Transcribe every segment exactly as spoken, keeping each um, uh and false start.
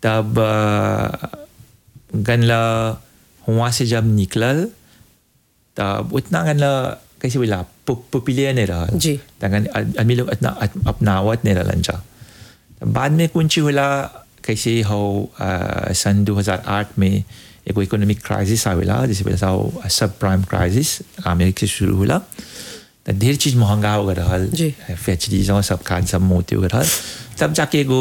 तब गनला हुआ से जब निकलल तब उतना गनला कैसे बोला पॉपुलर नहीं रहा जी तगन आदमी लोग इतना अपनावत नहीं रहलन जा बाद में कुछ होला कैसे हो सन दो हज़ार आठ में एक इकोनॉमिक क्राइसिस आवेला जिसे बोला था सब प्राइम क्राइसिस अमेरिका से शुरू होला तो ढेर चीज़ महंगा हो रहा फैसिलिटीज़ सब खाद सब मोती हो रहा तब जाके एगो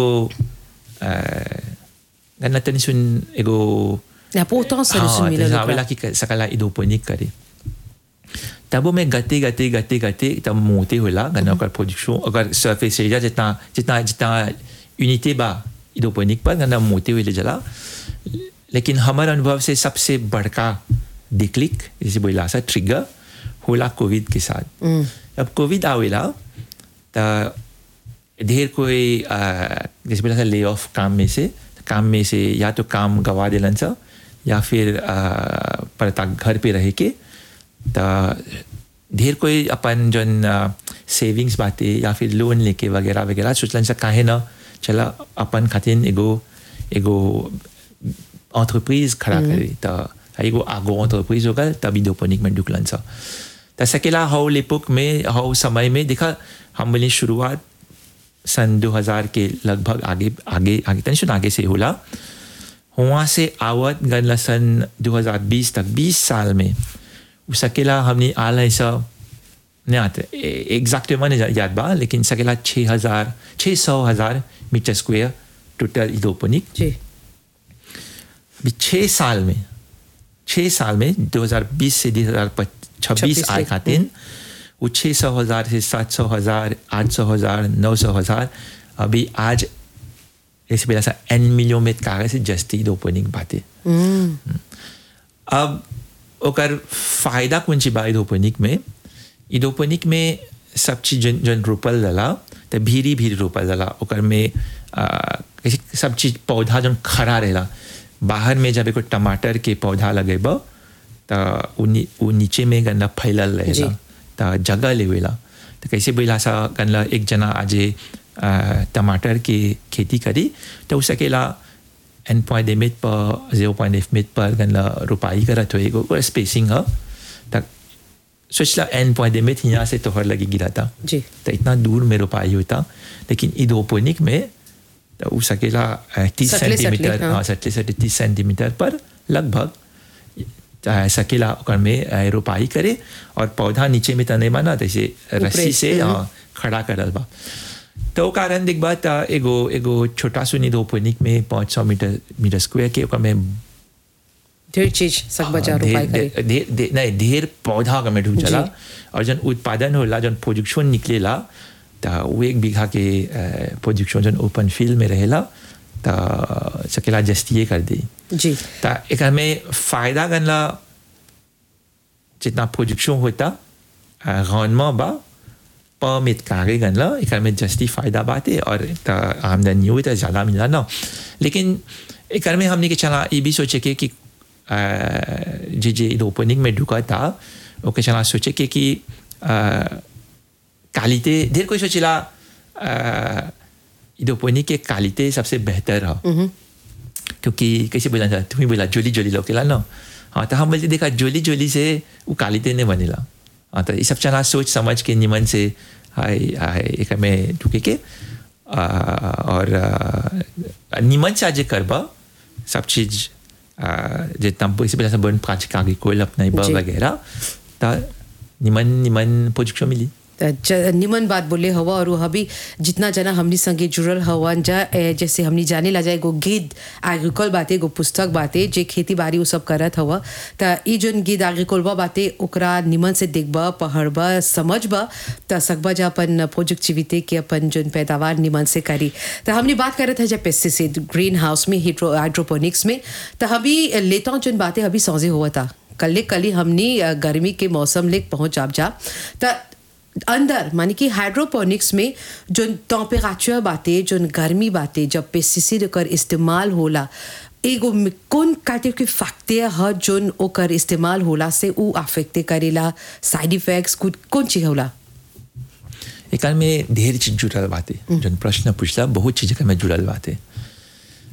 गन्ना तनी सुन एगो l'importance de ce milieu आवेला कि सकला इडोपोनिक करे तब में गति गति गति गति तब मोती होला गन्ना का प्रोडक्शन अगर सरफेस एरिया जितना जितना जितना यूनिटी बा इडोपोनिक पर गन्ना मोती हुए जला लेकिन हमारे अनुभव से सबसे बड़का डिक्लिक जैसे बोला सा ट्रिगर होला कोविड के साथ अब कोविड आवेला तो ढेर कोई जैसे बोला था ले ऑफ काम में से काम में से या तो काम गवा देलन सा या फिर परता घर पे रह के तो ढेर कोई अपन जन सेविंग्स बातें या फिर लोन लेके वगैरह वगैरह सोचलन सा काहे ना चला अपन खातिर एगो एगो एंटरप्राइज खड़ा करे तो एगो आगो एंटरप्राइज होगा तभी इडोपोनिक में ढुकलन सा तो सकेला हाउ लेपुक में हाउ समय में देखा हम बोले शुरुआत सन दो हज़ार के लगभग आगे आगे आगे तनिक आगे से होला वहाँ से आवत गनला सन दो हज़ार बीस तक बीस साल में उस सकेला हमने आला ऐसा नहीं आते एग्जैक्टली नहीं याद बा लेकिन सकेला छः हज़ार छः सौ हज़ार मीटर स्क्वायर टोटल इडोपोनिक जी अभी छः साल में छः साल में दो हज़ार बीस से दो हज़ार छब्बीस आए खातिर वो छः सौ हज़ार से सात सौ हज़ार आठ सौ हज़ार नौ सौ हज़ार अभी आज ऐसे पहला सा एन मिलियन में कागज से जस्ती इडोपोनिक बातें अब ओकर फायदा कौन सी बा इडोपोनिक में इडोपोनिक में सब चीज जन जन रोपल दला तो भीरी भीरी रोपल दला ओकर में कैसे सब चीज पौधा जन खड़ा रहेला बाहर में जब एको टमाटर के पौधा लगेबा तो वो नीचे में गन्ना फैलल रहेला तो जगह लेवेला तो कैसे बोला सा गन्ना एक जना आज टमाटर की खेती करी तो उस सकेला एन पॉइंट एम पर जीरो पॉइंट एफ मिट पर गन्ना रुपाई करत हो स्पेसिंग है तक सोचला एन पॉइंट एम यहाँ से तोहर लगी गिरा था जी तो इतना दूर में रुपाई होता लेकिन इडोपोनिक में तो उस सकेला तीस सेंटीमीटर हाँ सटले सटले तीस सेंटीमीटर पर लगभग सकेला ओकर में रोपाई करे और पौधा नीचे में तने माना जैसे रस्सी से खड़ा करल बा तो कारण देख बात एगो एगो छोटा सुनी इडोपोनिक में पाँच सौ मीटर मीटर स्क्वायर के ओकर में ढेर चीज सब बचा रोपाई करे ढेर नहीं ढेर पौधा का में ढूंढ चला और जन उत्पादन होला जन प्रोडक्शन निकलेला तो वो एक बीघा के प्रोडक्शन जन ओपन फील्ड में रहेला तो सकेला जस्तिये कर दी जी तो एक में फायदा गनला जितना प्रोडक्शन होता rendement बा पर मित कागे गनला एक में जस्ती फायदा बात है और आमदनी हुई तो ज़्यादा मिला ना लेकिन एक में हमने के चला ये भी सोचे के कि जे जे इडोपोनिक में ढुका था ओके चला सोचे के कि क्वालिटी ढेर कोई सोचेला इडोपोनिक के क्वालिटी सबसे बेहतर है क्योंकि कैसे बोला जाता तुम्हें बोला जोली जोली लोकेला ना हाँ तो हम बोलते देखा जोली जोली से वो क्वालिटी नहीं बनेला हाँ तो ये सब चला सोच समझ के निमन से हाय हाय एक में ढुके के और निमन से आज करबा सब चीज़ जितना इसे बोला बन प्राच कागे कोयल अपना बा वगैरह तो निमन निमन प्रोजेक्शन मिली निमन बात बोले हवा और अभी जितना जना हमनी संगे जुड़ल हवन जा जैसे हमनी जाने ला जाए गो गीत एग्रीकल बातें गो पुस्तक बातें जे खेती बाड़ी वो सब करत हवा तो ई जोन गीत एग्रीकलबा बातें ओकरा निमन से देखबा पढ़बा समझबा तो सकबा जा अपन प्रोडक्टिविटी के अपन जोन पैदावार निमन से करी तो हमनी बात करत है जब पेस्टिसाइड ग्रीन हाउस में हाइड्रोपोनिक्स में तो अभी लेता जोन बातें अभी सौजे हुआ था कल कल हमनी गर्मी के मौसम ले पहुँच आप जा तो अंदर मानी कि हाइड्रोपोनिक्स में जो टेम्परेचर बातें जो गर्मी बातें जब पेस्टिसाइड कर इस्तेमाल होला एगो कौन काटे के फैक्टर है जोन ओकर इस्तेमाल होला से उ अफेक्ट करेला साइड इफेक्ट्स कुछ कौन चीज होला एक में ढेर चीज जुड़ल बातें जोन प्रश्न पूछला बहुत चीज में जुड़ल बातें